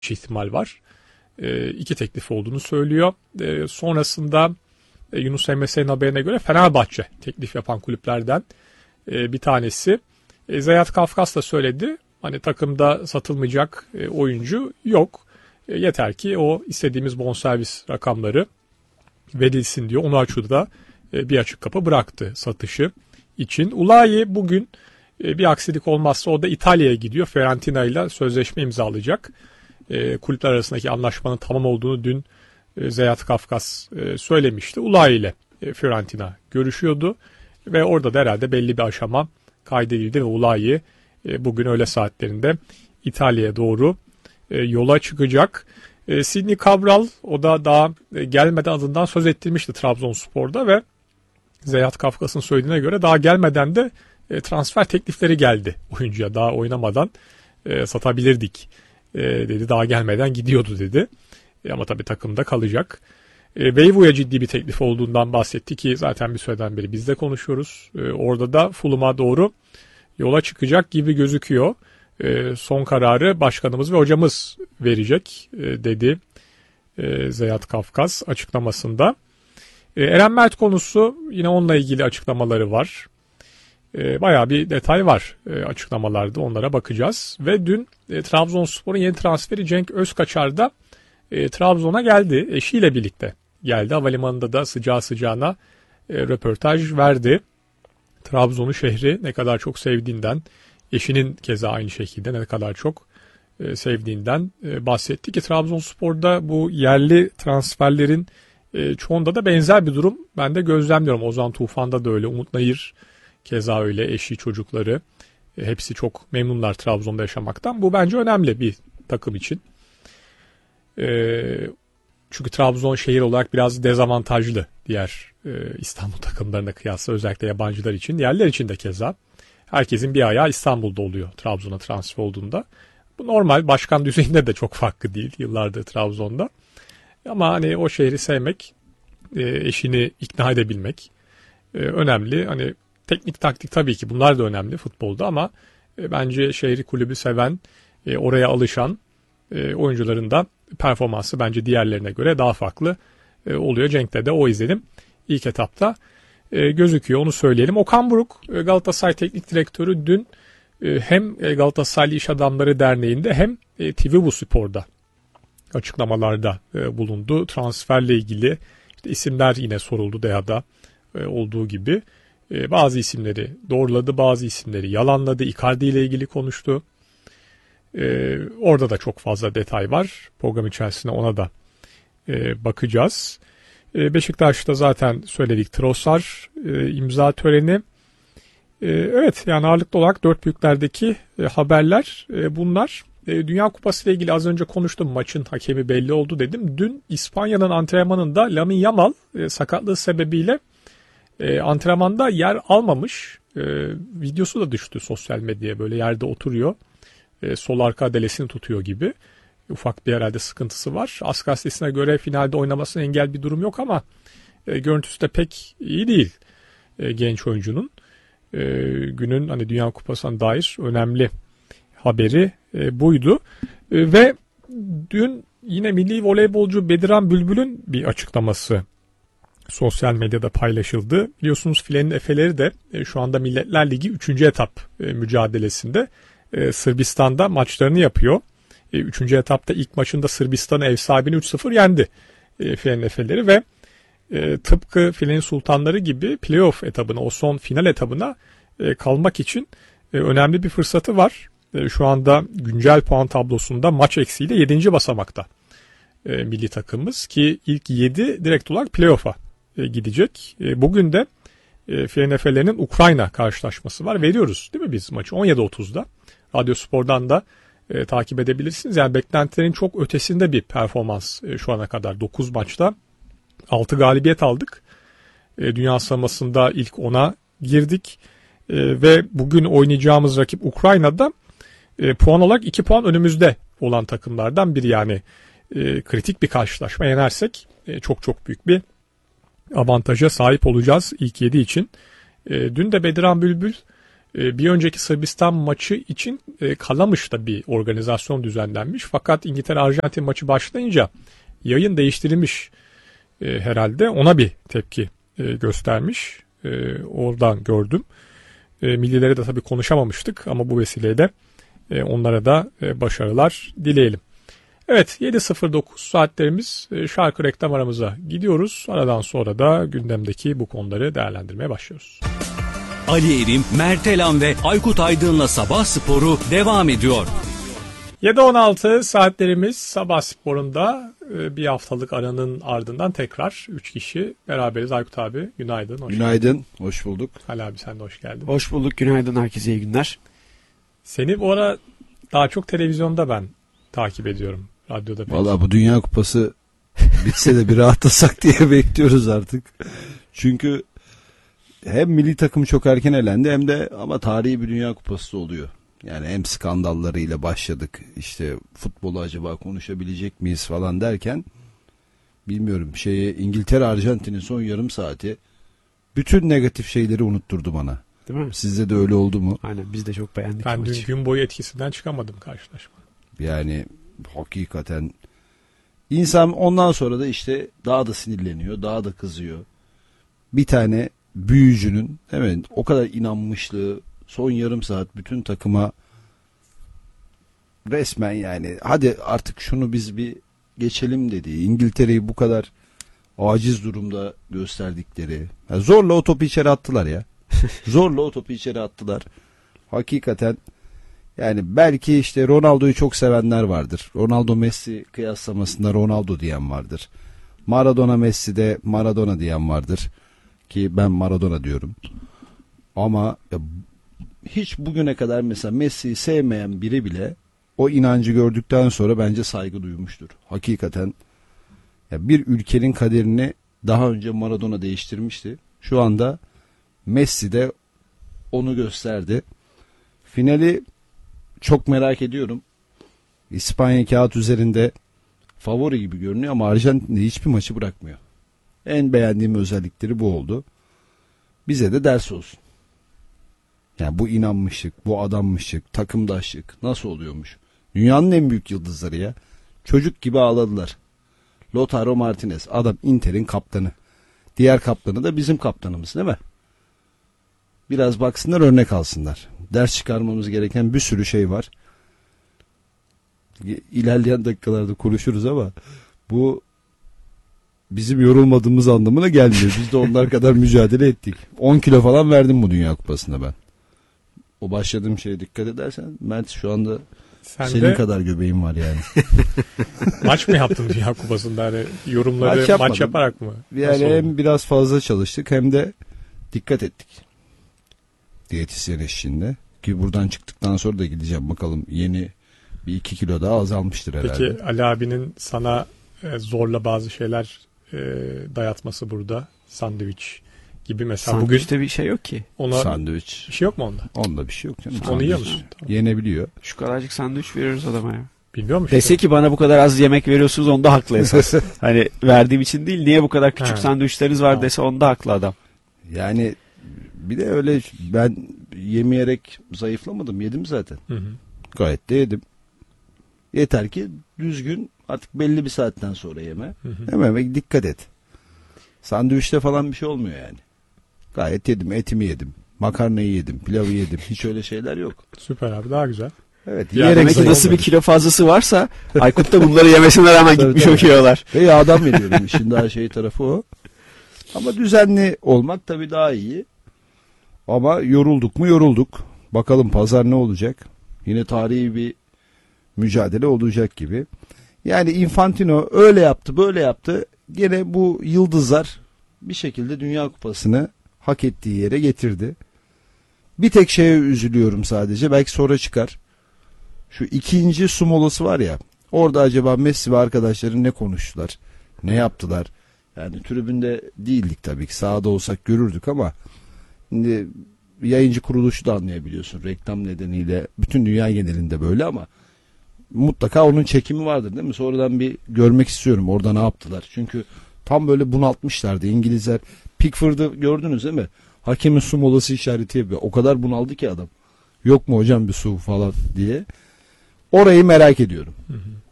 ihtimal var. 2 teklif olduğunu söylüyor. Sonrasında Yunus Emre'nin haberine göre Fenerbahçe teklif yapan kulüplerden bir tanesi. Zeyat Kafkas da söyledi. Hani takımda satılmayacak oyuncu yok. Yeter ki o istediğimiz bonservis rakamları verilsin diyor. Onuachu da bir açık kapı bıraktı satışı için. Ulayi bugün bir aksilik olmazsa o da İtalya'ya gidiyor. Fiorentina ile sözleşme imzalayacak. Kulüpler arasındaki anlaşmanın tamam olduğunu dün Zeyat Kafkas söylemişti. Ulayi ile Fiorentina görüşüyordu ve orada da herhalde belli bir aşama kaydedildi ve Ulayi bugün öğle saatlerinde İtalya'ya doğru yola çıkacak. Sidney Cabral, o da daha gelmeden adından söz ettirmişti Trabzonspor'da ve Zeyat Kafkas'ın söylediğine göre daha gelmeden de transfer teklifleri geldi oyuncuya. Daha oynamadan satabilirdik dedi. Daha gelmeden gidiyordu dedi. Ama tabii takımda kalacak. Veyvo'ya ciddi bir teklif olduğundan bahsetti ki zaten bir süreden beri biz de konuşuyoruz. Orada da Fulham'a doğru yola çıkacak gibi gözüküyor. Son kararı başkanımız ve hocamız verecek dedi Zeyat Kafkas açıklamasında. Eren Mert konusu, yine onunla ilgili açıklamaları var. Bayağı bir detay var açıklamalarda, onlara bakacağız. Ve dün Trabzonspor'un yeni transferi Cenk Özkaçar da Trabzon'a geldi. Eşiyle birlikte geldi. Havalimanında da sıcağı sıcağına röportaj verdi. Trabzon'u, şehri ne kadar çok sevdiğinden, eşinin keza aynı şekilde ne kadar çok sevdiğinden bahsetti ki Trabzonspor'da bu yerli transferlerin çoğunda da benzer bir durum ben de gözlemliyorum. Ozan Tufan'da da öyle, Umut Nayır keza öyle, eşi, çocukları hepsi çok memnunlar Trabzon'da yaşamaktan. Bu bence önemli bir takım için. Çünkü Trabzon şehir olarak biraz dezavantajlı diğer İstanbul takımlarına kıyasla, özellikle yabancılar için. Yerler için de keza. Herkesin bir ayağı İstanbul'da oluyor Trabzon'a transfer olduğunda. Bu normal, başkan düzeyinde de çok farklı değil yıllardır Trabzon'da. Ama hani o şehri sevmek, eşini ikna edebilmek önemli. Hani teknik, taktik tabii ki bunlar da önemli futbolda ama bence şehri, kulübü seven, oraya alışan oyuncuların da performansı bence diğerlerine göre daha farklı oluyor. Cenk'te de o izledim. İlk etapta gözüküyor, onu söyleyelim. Okan Buruk, Galatasaray Teknik Direktörü, dün hem Galatasaray İş Adamları Derneği'nde hem TV Spor'da açıklamalarda bulundu. Transferle ilgili işte isimler yine soruldu, DEHA'da olduğu gibi. Bazı isimleri doğruladı, bazı isimleri yalanladı. Icardi ile ilgili konuştu. Orada da çok fazla detay var. Program içerisinde ona da bakacağız. Beşiktaş'ta zaten söyledik, Trossard imza töreni. Evet, yani ağırlıklı olarak dört büyüklerdeki haberler bunlar. Dünya Kupası ile ilgili az önce konuştum. Maçın hakemi belli oldu dedim. Dün İspanya'nın antrenmanında Lamine Yamal sakatlığı sebebiyle antrenmanda yer almamış. Videosu da düştü sosyal medyaya, böyle yerde oturuyor. Sol arka adelesini tutuyor gibi. Ufak bir herhalde sıkıntısı var. AS gazetesine göre finalde oynamasına engel bir durum yok ama görüntüsü de pek iyi değil genç oyuncunun. Günün hani Dünya Kupası'na dair önemli haberi buydu. Ve dün yine milli voleybolcu Bediran Bülbül'ün bir açıklaması sosyal medyada paylaşıldı. Biliyorsunuz filenin Efe'leri de şu anda Milletler Ligi 3. etap mücadelesinde Sırbistan'da maçlarını yapıyor. 3. etapta ilk maçında Sırbistan'ı, ev sahibini 3-0 yendi filenin Efe'leri ve tıpkı filenin sultanları gibi playoff etabına, o son final etabına kalmak için önemli bir fırsatı var. Şu anda güncel puan tablosunda maç eksiğiyle 7. basamakta milli takımımız ki ilk 7 direkt olarak playoff'a gidecek. Bugün de filenin Efe'lerinin Ukrayna karşılaşması var. Veriyoruz değil mi biz maçı 17.30'da. Radyo Spor'dan da takip edebilirsiniz. Yani beklentilerin çok ötesinde bir performans şu ana kadar. 9 maçta 6 galibiyet aldık. Dünya sıralamasında ilk 10'a girdik. Ve bugün oynayacağımız rakip Ukrayna'da puan olarak 2 puan önümüzde olan takımlardan biri. Yani kritik bir karşılaşma, yenersek çok çok büyük bir avantaja sahip olacağız ilk 7 için. Dün de Bediran Bülbül Bir önceki Sırbistan maçı için Kalamış'ta bir organizasyon düzenlenmiş. Fakat İngiltere-Arjantin maçı başlayınca yayın değiştirilmiş herhalde. Ona bir tepki göstermiş. Oradan gördüm. Millilere de tabii konuşamamıştık ama bu vesileyle onlara da başarılar dileyelim. Evet, 7.09 saatlerimiz, şarkı reklam aramıza gidiyoruz. Aradan sonra da gündemdeki bu konuları değerlendirmeye başlıyoruz. Ali Erim, Mert Elan ve Aykut Aydın'la Sabah Sporu devam ediyor. 7.16 saatlerimiz, Sabah Sporu'nda bir haftalık aranın ardından tekrar 3 kişi beraberiz. Aykut abi günaydın. Günaydın, hoş bulduk. Ali abi sen de hoş geldin. Hoş bulduk, günaydın, herkese iyi günler. Seni bu ara daha çok televizyonda ben takip ediyorum. Radyoda pek. Valla bu Dünya Kupası bitse de bir rahatlasak diye bekliyoruz artık. Çünkü hem milli takım çok erken elendi hem de ama tarihi bir Dünya Kupası oluyor. Yani hem skandallarıyla başladık. İşte futbolu acaba konuşabilecek miyiz falan derken bilmiyorum İngiltere Arjantin'in son yarım saati bütün negatif şeyleri unutturdu bana. Değil mi? Sizde de öyle oldu mu? Aynen, biz de çok beğendik. Ben dün gün boyu etkisinden çıkamadım karşılaşma. Yani hakikaten insan ondan sonra da işte daha da sinirleniyor, daha da kızıyor. Bir tane büyücünün hemen o kadar inanmışlığı son yarım saat bütün takıma resmen yani hadi artık şunu biz bir geçelim dediği, İngiltere'yi bu kadar aciz durumda gösterdikleri. Yani zorla o topu içeri attılar ya. Zorla o topu içeri attılar. Hakikaten yani belki işte Ronaldo'yu çok sevenler vardır. Ronaldo Messi kıyaslamasında Ronaldo diyen vardır. Maradona Messi'de Maradona diyen vardır. Ki ben Maradona diyorum. Ama hiç bugüne kadar mesela Messi'yi sevmeyen biri bile o inancı gördükten sonra bence saygı duymuştur. Hakikaten ya bir ülkenin kaderini daha önce Maradona değiştirmişti. Şu anda Messi de onu gösterdi. Finali çok merak ediyorum. İspanya kağıt üzerinde favori gibi görünüyor ama Arjantin'de hiçbir maçı bırakmıyor. En beğendiğim özellikleri bu oldu. Bize de ders olsun. Yani bu inanmışlık, bu adanmışlık, takımdaşlık nasıl oluyormuş? Dünyanın en büyük yıldızları ya. Çocuk gibi ağladılar. Lautaro Martinez, adam Inter'in kaptanı. Diğer kaptanı da bizim kaptanımız değil mi? Biraz baksınlar, örnek alsınlar. Ders çıkarmamız gereken bir sürü şey var. İlerleyen dakikalarda konuşuruz ama bu bizim yorulmadığımız anlamına gelmiyor. Biz de onlar kadar mücadele ettik. 10 kilo falan verdim bu Dünya Kupası'nda ben. O başladığım şeye dikkat edersen Mert şu anda senin kadar göbeğim var yani. Maç mı yaptın Dünya Kupası'nda? Hani yorumları maç yaparak mı? Yani hem biraz fazla çalıştık hem de dikkat ettik. Diyetisyen eşliğinde. Ki buradan çıktıktan sonra da gideceğim bakalım, yeni bir 2 kilo daha azalmıştır herhalde. Peki Ali abinin sana zorla bazı şeyler dayatması burada, sandviç gibi mesela. Sandviçte bugün bir şey yok ki. Ona sandviç. Bir şey yok mu onda? Onda bir şey yok canım. Onu yiyor musun? Tamam. Yenebiliyor. Şu kadarcık sandviç veriyoruz adama ya. Bilmiyor musun? Dese ki bana bu kadar az yemek veriyorsunuz, onda haklı esas. Hani verdiğim için değil, niye bu kadar küçük sandviçleriniz var dese onda haklı adam. Yani bir de öyle ben yemeyerek zayıflamadım, yedim zaten. Hı hı. Gayet de yedim. Yeter ki düzgün, artık belli bir saatten sonra yeme. Hı hı. Hemen dikkat et. Sandviçte falan bir şey olmuyor yani. Gayet yedim, etimi yedim, makarnayı yedim, pilavı yedim. Hiç öyle şeyler yok. Süper abi, daha güzel. Evet. Yani Demek ki nasıl bir kilo fazlası varsa Aykut da bunları yemesine rağmen gitmiş o kilolar. Ve yağdan veriyorum. İşin daha tarafı o. Ama düzenli olmak tabii daha iyi. Ama yorulduk mu yorulduk. Bakalım pazar ne olacak? Yine tarihi bir mücadele olacak gibi. Yani Infantino öyle yaptı, böyle yaptı. Gene bu yıldızlar bir şekilde Dünya Kupası'nı hak ettiği yere getirdi. Bir tek şeye üzülüyorum sadece. Belki sonra çıkar. Şu ikinci su molası var ya. Orada acaba Messi ve arkadaşları ne konuştular? Ne yaptılar? Yani tribünde değildik tabii ki. Sahada olsak görürdük ama şimdi yayıncı kuruluşu da anlayabiliyorsun. Reklam nedeniyle bütün dünya genelinde böyle ama mutlaka onun çekimi vardır değil mi? Sonradan bir görmek istiyorum orada ne yaptılar. Çünkü tam böyle bunaltmışlardı İngilizler. Pickford'u gördünüz değil mi? Hakemin su molası işareti yapıyor. O kadar bunaldı ki adam. Yok mu hocam bir su falan diye. Orayı merak ediyorum.